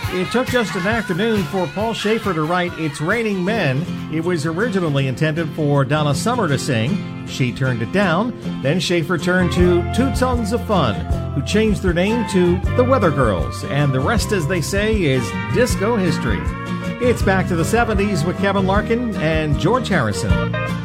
It took just an afternoon for Paul Shaffer to write It's Raining Men. It was originally intended for Donna Summer to sing. She turned it down. Then Shaffer turned to Two Tons of Fun, who changed their name to the Weather Girls. And the rest, as they say, is disco history. It's back to the 70s with Kevin Larkin and George Harrison.